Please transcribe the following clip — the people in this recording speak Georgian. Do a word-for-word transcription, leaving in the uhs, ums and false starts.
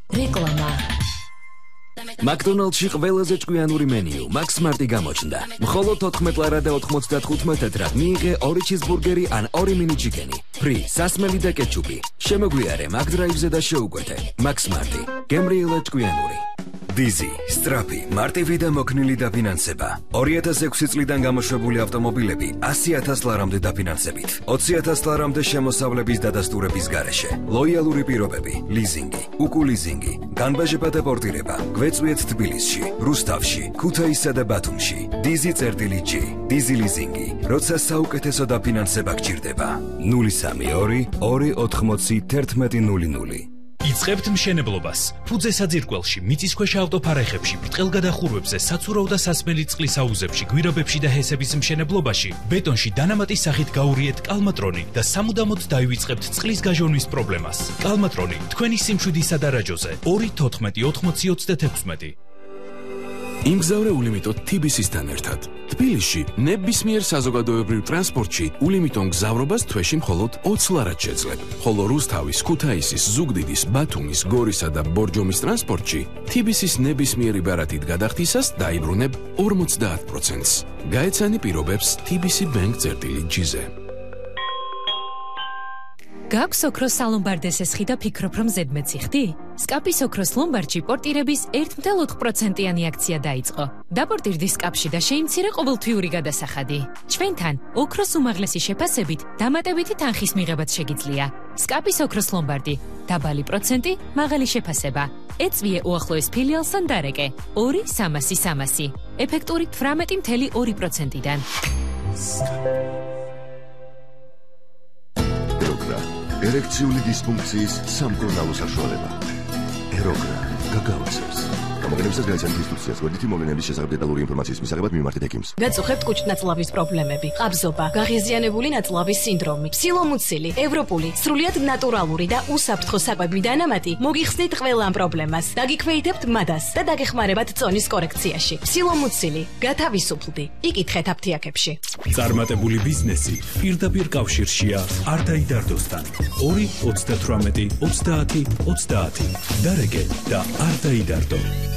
რეკლამა McDonald's-ში ყველაზე ჭკვიანური მენიუ Max Smart-ი გამოჩნდა. მხოლოდ ოთხმეტ ლარა და ოთხმოცდათხუთმეტ თეთრად მიიღე ორი ჩიზბურგერი ან ორი მინი ჩიკენი. ფრი, სასმელი და კეჩუპი. შემოგვიარე McDrive-ზე და შეუკვეთე. Max Smart-ი. გემრიელად ჭკვიანური. Dizzy, სტრაფი, მარტივი და მოქნილი დაფინანსება. ორი ათას ექვსი წლიდან გამოშვებული ავტომობილები ასი ათას ლარამდე დაფინანსებით. ოცი ათას ლარამდე შემოსავლების დადასტურების გარეშე. ლოიალური პირობები, ლიზინგი, უკულიზინგი, განბაჟება და პორტირება. გვეწვიეთ თბილისში, რუსთავში, ქუთაისსა და ბათუმში. Dizzy წერტილი G, Dizzy ლიზინგი. როცა საუკეთესო დაფინანსება გჭირდება. ნული სამი ორი ორი ოთხმოცი თერთმეტი ნული ნული. იწყებთ მშენებლობას. ფუძე საძირკველში, მიწისქვეშა ავტოფარეხებში, ბრტყელგადახურვებზე, საცურაო და სასმელი წყლის აუზებში, გვირაბებში და ჰესების მშენებლობაში, ბეტონში დანამატის სახით გაურიეთ კალმატრონი და სამუდამოდ დაივიწყებთ წყლის გაჟონვის პრობლემას. კალმატრონი, თქვენი სიმშვიდისა და რაჯოზე. ორი თოთხმეტი ოთხმოცი ოცდაათი. იმგზავრე ულიმიტო თიბისისთან ერთად. თბილისში ნებისმიერ საზოგადოებრივ ტრანსპორტში ულიმიტო მგზავრობას თვეში მხოლოდ ოცი ლარად შეძლებ. ხოლო რუსთავის, ქუთაისის, ზუგდიდის, ბათუმის, გორისა და ბორჯომის ტრანსპორტში თიბისის ნებისმიერი ბარათით გადახდისას დაიბრუნებ ორმოცდაათ პროცენტს. გაეცანი პირობებს თიბისი ბენკ წერტილი ჯიზე. გაქვს ოქროს სალომბარდესეს ხი და ფიქრობ რომ ზედმეტი ხდი? სკაპის ოქროს ლომბარდში პორტირების ერთი წუთი ოთხ პროცენტიანი აქცია დაიწყო. დაპორტირდი სკაპში და შეიმცირე ყოველთვიური გადასახადი. ჩვენთან ოქროს უმაღლესი შეფასებით დამატებითი თანხის მიღებაც შეგიძლია. სკაპის ოქროს ლომბარდი, დაბალი პროცენტი, მაღალი შეფასება. ეწვიე უახლოეს ფილიალს ან დარეკე. ორი სამასი სამასი. ეფექტური თვრამეტი წუთი ორი პროცენტიდან. ერექციული დისფუნქციის სამკურნალო საშუალება. ეროგრა გაგაოცებს. გამოგონებისას გაიცანით ინსტრუქციას, გვერდითი მოვლენების შესახებ დეტალური ინფორმაციის მისაღებად მიმართეთ ექიმს. გაწუხებთ კუჭ-ნაწლავის პრობლემები, ყაბზობა, გაღიზიანებული ნაწლავის სინდრომი, ფსილომუცილი, ევროპული, სრულიად ნატურალური და უსაფრთხო საკვები დანამატი მოგიხსნით ყველა ამ პრობლემას. დაგიქვეითებთ მადას და დაგეხმარებათ წონის კორექციაში. ფსილომუცილი, გათავისუფლდი. იკითხეთ აფთიაქებში. წარმატებული ბიზნესი პირდაპირ კავშირშია არდაიდარდოსთან. ორი ოცდათვრამეტი ოცდაათი ოცდაათი. დარეკე და არდაიდარდო.